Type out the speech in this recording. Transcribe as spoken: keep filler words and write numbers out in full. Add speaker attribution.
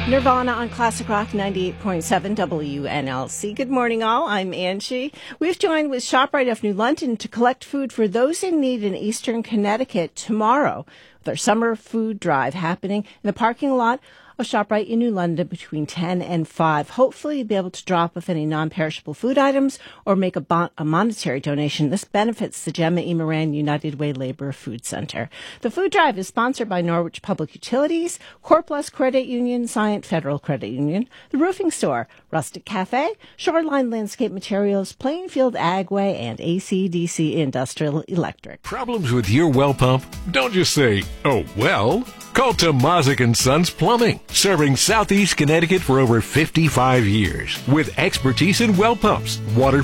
Speaker 1: Nirvana on Classic Rock ninety-eight point seven W N L C. Good morning, all. I'm Angie. We've joined with ShopRite of New London to collect food for those in need in eastern Connecticut tomorrow with our summer food drive happening in the parking lot of ShopRite in New London between ten and five. Hopefully you'll be able to drop off any non-perishable food items or make a, bon- a monetary donation. This benefits the Gemma E. Moran United Way Labor Food Center. The food drive is sponsored by Norwich Public Utilities, Corplus Credit Union, Scient Federal Credit Union, The Roofing Store, Rustic Cafe, Shoreline Landscape Materials, Plainfield Agway, and A C D C Industrial Electric.
Speaker 2: Problems with your well pump? Don't just say, oh, well. Call Tomazic and Sons Plumbing, serving Southeast Connecticut for over fifty-five years with expertise in well pumps, water